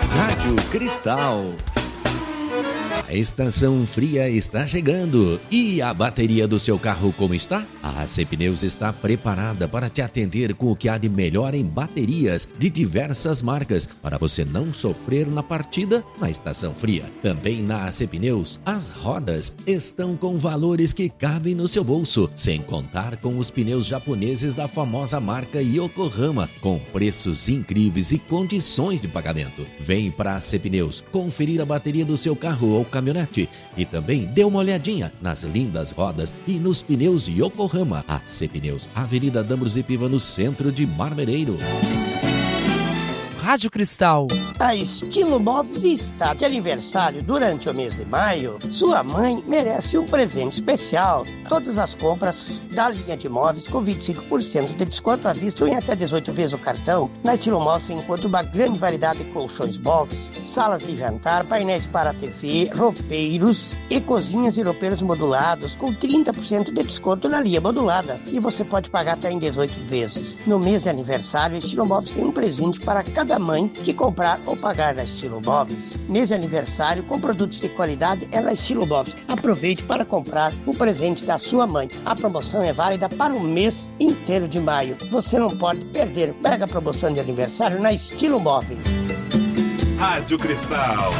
Rádio Cristal. A estação fria está chegando. E a bateria do seu carro como está? A AC Pneus está preparada para te atender com o que há de melhor em baterias de diversas marcas, para você não sofrer na partida na estação fria. Também na AC Pneus, as rodas estão com valores que cabem no seu bolso, sem contar com os pneus japoneses da famosa marca Yokohama, com preços incríveis e condições de pagamento. Vem para a AC Pneus conferir a bateria do seu carro ou caminhonete e também dê uma olhadinha nas lindas rodas e nos pneus Yokohama. AC Pneus, Avenida D'Ambrosio Piva, no centro de Marmereiro. Rádio Cristal. A Estilo Móveis está de aniversário durante o mês de maio. Sua mãe merece um presente especial. Todas as compras da linha de móveis com 25% de desconto à vista ou em até 18 vezes o cartão. Na Estilo Móveis você encontra uma grande variedade de colchões box, salas de jantar, painéis para TV, roupeiros e cozinhas e roupeiros modulados com 30% de desconto na linha modulada. E você pode pagar até em 18 vezes. No mês de aniversário, a Estilo Móveis tem um presente para cada mãe que comprar ou pagar na Estilo Móveis. Mês de aniversário com produtos de qualidade é na Estilo Móveis. Aproveite para comprar o presente da sua mãe. A promoção é válida para o mês inteiro de maio. Você não pode perder. Pega a promoção de aniversário na Estilo Móveis. Rádio Cristal.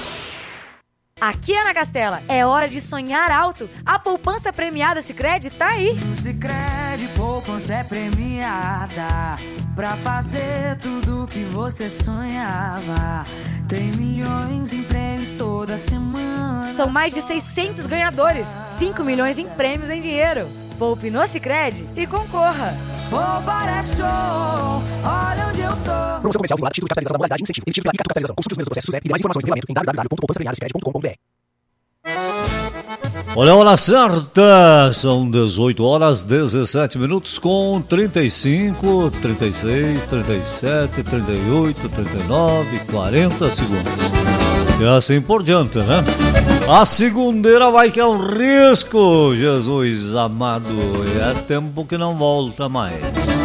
Aqui, Ana Castela, é hora de sonhar alto. A poupança premiada Sicredi tá aí. Sicredi poupança é premiada pra fazer tudo que você sonhava. Tem milhões em prêmios toda semana. São mais de 600 ganhadores, 5 milhões em prêmios em dinheiro. Poupe no Sicredi e concorra. Poupar é show, olha onde eu tô. Promoção comercial vinculada, título de capitalização da modalidade incentivo. Emitido pela Capitalização. Consulte os meus processos e mais informações no regulamento em www.poupançapremiadasicredi.com.br. Olha a hora certa, são 18 horas 17 minutos com 35, 36, 37, 38, 39, 40 segundos. E assim por diante, né? A segundeira vai que é um risco, Jesus amado, é tempo que não volta mais.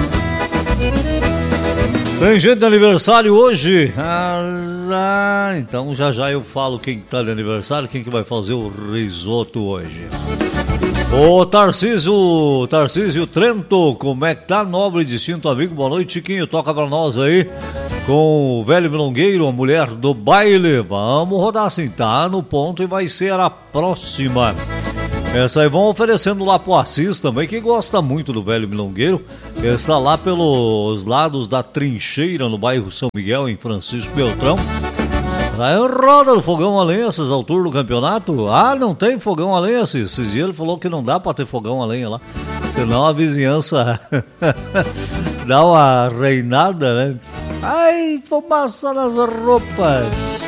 Tem gente de aniversário hoje? Então já eu falo quem tá de aniversário, quem que vai fazer o risoto hoje. O Tarcísio Trento, como é que tá, nobre e distinto amigo? Boa noite, Chiquinho, toca pra nós aí com o velho milongueiro, a mulher do baile. Vamos rodar assim, tá no ponto e vai ser a próxima. Essa aí vão oferecendo lá pro Assis também, que gosta muito do velho milongueiro. Ele está lá pelos lados da Trincheira, no bairro São Miguel, em Francisco Beltrão. Aí roda no fogão a lenha essas alturas do campeonato. Ah, não tem fogão a lenha, Assis. Esses dias ele falou que não dá pra ter fogão a lenha lá, senão a vizinhança dá uma reinada, né? Ai, fumaça nas roupas.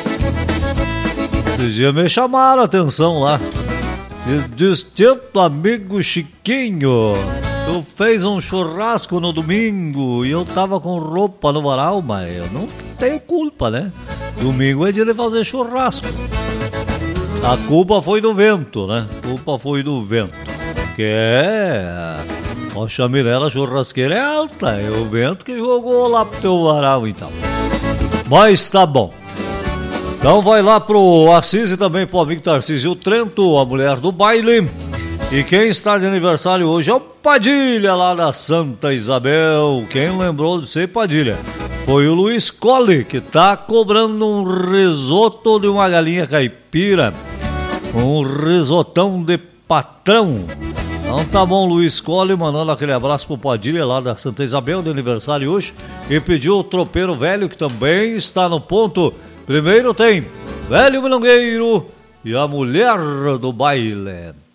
Esses dias me chamaram a atenção lá. Distinto amigo Chiquinho, tu fez um churrasco no domingo e eu tava com roupa no varal, mas eu não tenho culpa, né? Domingo é dia de fazer churrasco. A culpa foi do vento, né? A culpa foi do vento. Que é... a chamirela churrasqueira é alta, é o vento que jogou lá pro teu varal, então. Mas tá bom. Então vai lá pro Assis e também pro amigo Tarcísio Trento, a mulher do baile. E quem está de aniversário hoje é o Padilha, lá da Santa Isabel. Quem lembrou de ser Padilha? Foi o Luiz Colli, que tá cobrando um risoto de uma galinha caipira. Um risotão de patrão. Então tá bom, Luiz Colli, mandando aquele abraço pro Padilha, lá da Santa Isabel, de aniversário hoje. E pediu o tropeiro velho, que também está no ponto. Primeiro tem Velho Milongueiro e a mulher do baile.